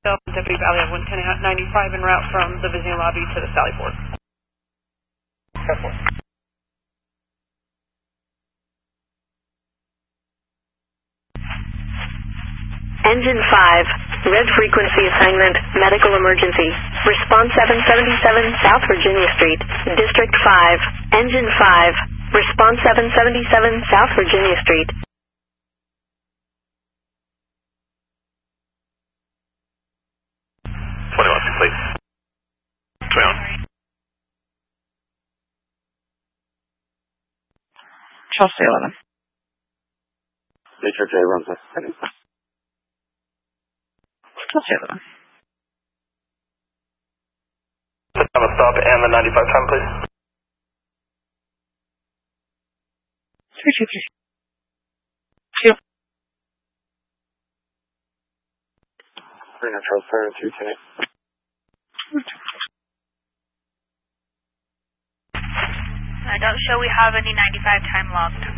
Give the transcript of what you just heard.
Deputy Valley of 11095 en route from the visiting lobby to the Sally Port. Engine 5, red frequency assignment, medical emergency. Response 777 South Virginia Street, District 5. Engine 5, response 777 South Virginia Street. Complete. 21. Chelsea 11. Matrix A runs us. Chelsea 11. Have a stop and the 95 time, please. 323. Two. Green Charles Fire 210. I don't show we have any 95 time logged.